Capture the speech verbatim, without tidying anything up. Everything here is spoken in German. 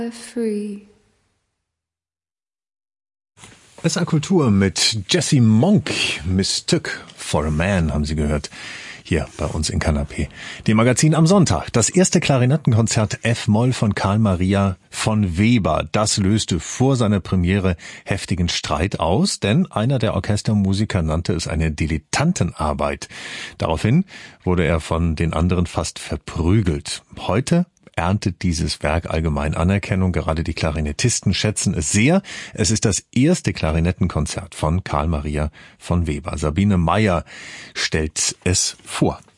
Free. S R Kultur mit Jesse Monk, Mistook for a Man, haben Sie gehört, hier bei uns in Kanapé. Dem Magazin am Sonntag. Das erste Klarinettenkonzert F-Moll von Carl Maria von Weber. Das löste vor seiner Premiere heftigen Streit aus, denn einer der Orchestermusiker nannte es eine Dilettantenarbeit. Daraufhin wurde er von den anderen fast verprügelt. Heute erntet dieses Werk allgemein Anerkennung. Gerade die Klarinettisten schätzen es sehr. Es ist das erste Klarinettenkonzert von Carl Maria von Weber. Sabine Meyer stellt es vor.